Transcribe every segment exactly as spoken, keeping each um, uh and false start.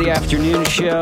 Friday afternoon show.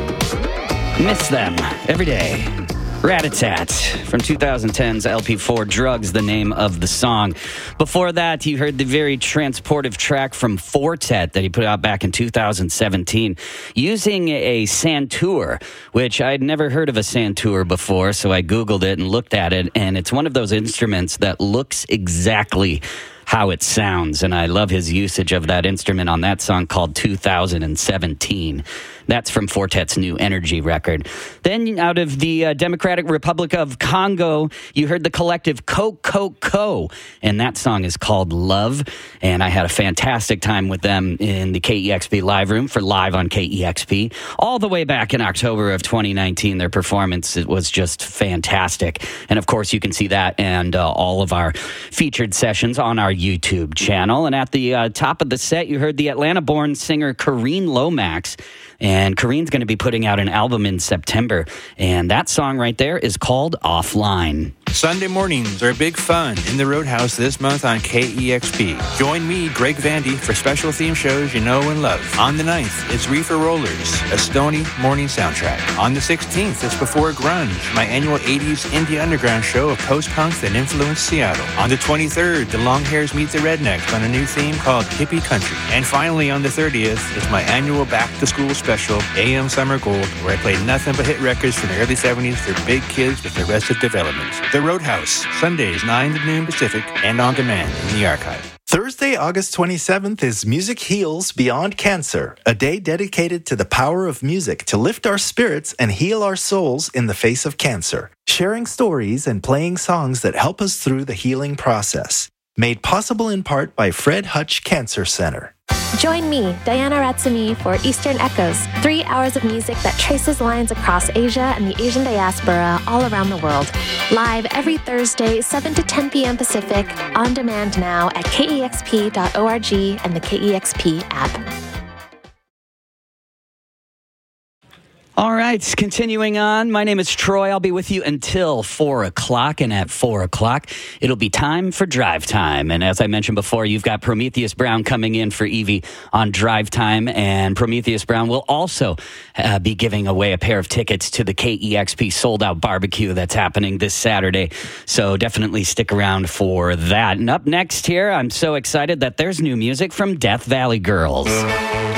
Miss them every day. Rat-a-tat from twenty ten's L P four, Drugs, the name of the song. Before that, you heard the very transportive track from Fortet that he put out back in two thousand seventeen using a Santur, which I'd never heard of a Santur before, so I Googled it and looked at it, and it's one of those instruments that looks exactly how it sounds, and I love his usage of that instrument on that song called two thousand seventeen. That's from Fortet's new Energy record. Then out of the uh, Democratic Republic of Congo, you heard the collective Co Co Co, and that song is called Love, and I had a fantastic time with them in the K E X P live room for Live on K E X P. All the way back in October of twenty nineteen, their performance it was just fantastic. And of course, you can see that and uh, all of our featured sessions on our YouTube channel. And at the uh, top of the set, you heard the Atlanta-born singer Kareen Lomax. And Kareen's going to be putting out an album in September. And that song right there is called Offline. Sunday mornings are big fun in the Roadhouse this month on K E X P. Join me, Greg Vandy, for special theme shows you know and love. On the ninth, it's Reefer Rollers, a Stony morning soundtrack. On the sixteenth, it's Before Grunge, my annual eighties indie underground show of post-punk that influenced Seattle. On the twenty-third, the Long Hairs meet the Rednecks on a new theme called Hippie Country. And finally, on the thirtieth, it's my annual back-to-school special, A M Summer Gold, where I play nothing but hit records from the early seventies for big kids with Arrested Development. The Roadhouse, Sundays nine to noon Pacific, and on demand in the archive. Thursday, August twenty-seventh is Music Heals Beyond Cancer, a day dedicated to the power of music to lift our spirits and heal our souls in the face of cancer. Sharing stories and playing songs that help us through the healing process. Made possible in part by Fred Hutch Cancer Center. Join me, Diana Ratsumi, for Eastern Echoes, three hours of music that traces lines across Asia and the Asian diaspora all around the world. Live every Thursday, seven to ten p.m. Pacific, on demand now at K E X P dot org and the K E X P app. All right, continuing on. My name is Troy. I'll be with you until four o'clock, and at four o'clock, it'll be time for Drive Time. And as I mentioned before, you've got Prometheus Brown coming in for Evie on Drive Time, and Prometheus Brown will also uh, be giving away a pair of tickets to the K E X P sold-out barbecue that's happening this Saturday. So definitely stick around for that. And up next here, I'm so excited that there's new music from Death Valley Girls.